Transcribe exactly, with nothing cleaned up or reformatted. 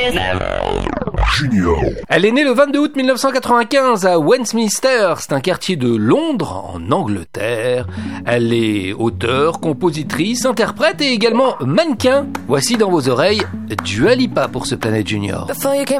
Junior. Elle est née le vingt-deux août mille neuf cent quatre-vingt-quinze à Westminster, c'est un quartier de Londres, en Angleterre. Elle est auteure, compositrice, interprète et également mannequin. Voici dans vos oreilles Dua Lipa pour ce Planète Junior. Before you came